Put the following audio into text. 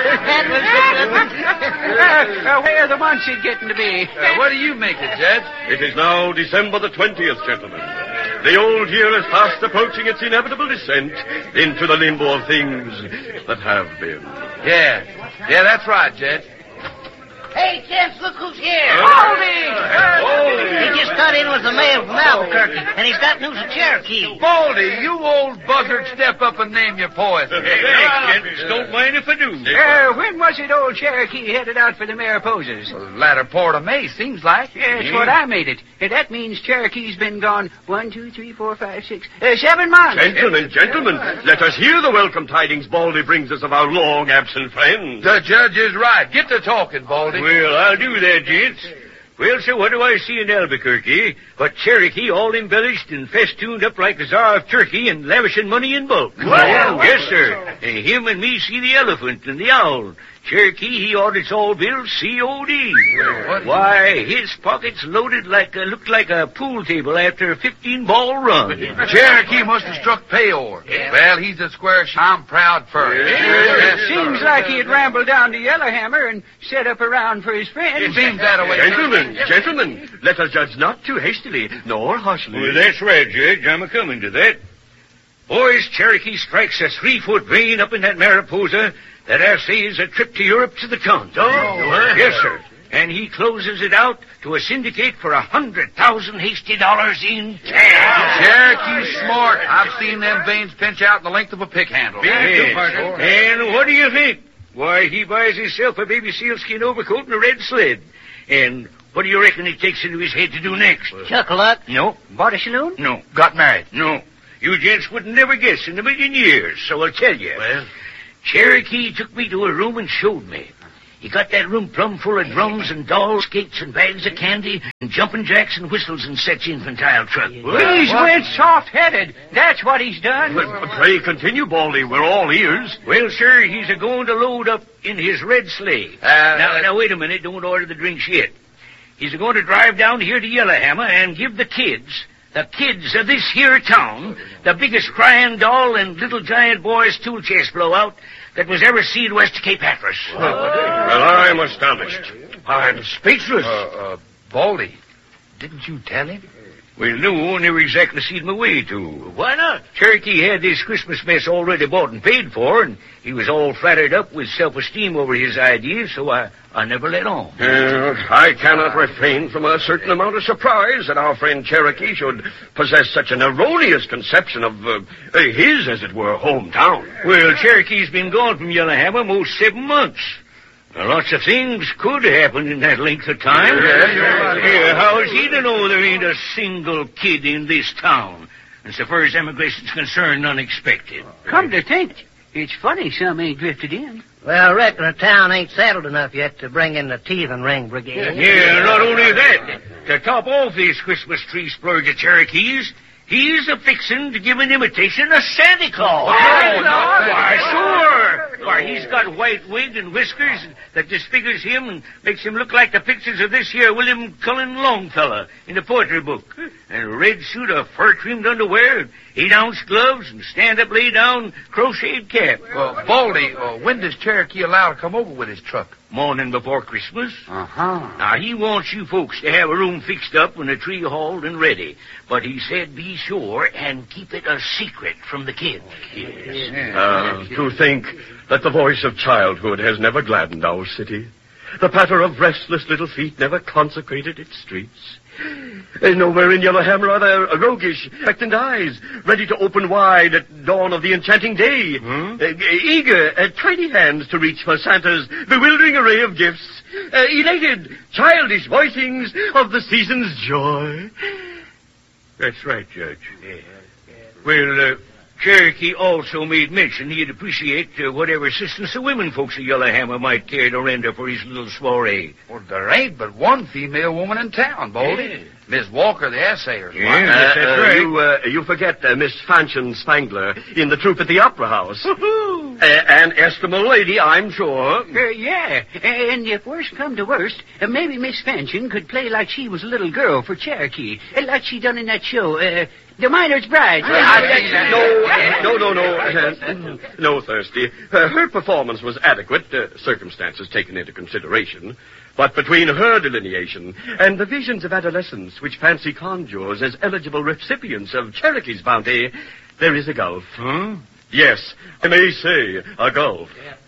Where are the Muncie getting to be? What do you make it, Judge? It is now December the 20th, gentlemen. The old year is fast approaching its inevitable descent into the limbo of things that have been. Yeah, that's right, Judge. Hey, gents, look who's here. Baldy! He just got in with the mail from Albuquerque, and he's got news of Cherokee. Baldy, you old buzzard, step up and name your poison. Thanks, don't mind if I do. When was it old Cherokee headed out for the Mariposas? Latter part of May, seems like. That's what I made it. That means Cherokee's been gone 1, 2, 3, 4, 5, 6, 7 months. Gentlemen, let us hear the welcome tidings Baldy brings us of our long-absent friend. The judge is right. Get to talking, Baldy. Well, I'll do that, gents. Well, so what do I see in Albuquerque but Cherokee all embellished and festooned up like the Tsar of Turkey and lavishing money in bulk? Yes, sir. And him and me see the elephant and the owl. Cherokee, he audits all bills COD. Why, his pockets loaded looked like a pool table after a 15-ball run. Cherokee must have struck payor. Yeah. Well, he's a square shot. I'm proud for him. Seems like he'd rambled down to Yellowhammer and set up around for his friends. It seems that way. Gentlemen, let us judge not too hastily, nor harshly. Well, that's right, Judge. I'm a-coming to that. Boys, Cherokee strikes a 3-foot vein up in that Mariposa that I say is a trip to Europe to the tons. Yes, sir. And he closes it out to a syndicate for $100,000 hasty dollars in cash. Cherokee's smart. I've seen them veins pinch out in the length of a pick handle. Yes. And what do you think? Why, he buys himself a baby sealskin overcoat and a red sled. And what do you reckon he takes into his head to do next? Chuck-a-luck. No. Bought a saloon? No. Got married? No. You gents would never guess in a million years, so I'll tell you. Well? Cherokee took me to a room and showed me. He got that room plumb full of drums and dolls, skates and bags of candy, and jumping jacks and whistles and sets infantile truck. He's went soft-headed. That's what he's done. But pray continue, Baldy. We're all ears. Well, sir, he's a-going to load up in his red sleigh. Now, wait a minute. Don't order the drinks yet. He's a-going to drive down here to Yellowhammer and give the kids of this here town, the biggest crying doll and little giant boy's tool chest blowout that was ever seen west of Cape Hatteras. Well, I'm astonished. I'm speechless. Baldy, didn't you tell him? Well, no, never exactly seen my way to. Why not? Cherokee had this Christmas mess already bought and paid for, and he was all flattered up with self-esteem over his ideas, so I never let on. I cannot refrain from a certain amount of surprise that our friend Cherokee should possess such an erroneous conception of his, as it were, hometown. Well, Cherokee's been gone from Yellowhammer most 7 months. Lots of things could happen in that length of time. Yeah, how is he to know there ain't a single kid in this town? And so far as emigration's concerned, unexpected. Come to think, it's funny some ain't drifted in. Well, I reckon the town ain't settled enough yet to bring in the teething ring brigade. Yeah, not only that. To top off these Christmas tree splurge of Cherokees, he's a-fixin' to give an imitation of Santa Claus. Why, sure. Why, he's got white wig and whiskers that disfigures him and makes him look like the pictures of this here William Cullen Longfellow in the poetry book. And a red suit of fur-trimmed underwear, 8-ounce gloves, and stand-up, lay-down, crocheted cap. Well, Baldy, when does Cherokee allow to come over with his truck? Morning before Christmas. Uh-huh. Now, he wants you folks to have a room fixed up and a tree hauled and ready. But he said be sure and keep it a secret from the kids. Yes. To think that the voice of childhood has never gladdened our city. The patter of restless little feet never consecrated its streets. Nowhere in Yellowhammer are there roguish, expectant eyes, ready to open wide at dawn of the enchanting day. Eager, tiny hands to reach for Santa's bewildering array of gifts. Elated, childish voicings of the season's joy. That's right, Judge. Well, Cherokee also made mention he'd appreciate whatever assistance the women folks of Yellowhammer might care to render for his little soiree. Well, there ain't but one female woman in town, Baldy. Miss Walker, the essayer's wife. Yes, that's right. You forget Miss Fanchon Spangler in the troupe at the Opera House. An estimable lady, I'm sure. Yeah, and if worst come to worst, maybe Miss Fanchon could play like she was a little girl for Cherokee, like she done in that show, The Miner's Bride. No, Thirsty. Her performance was adequate, circumstances taken into consideration. But between her delineation and the visions of adolescence which fancy conjures as eligible recipients of Cherokee's bounty, there is a gulf. Huh? Yes, I may say a gulf.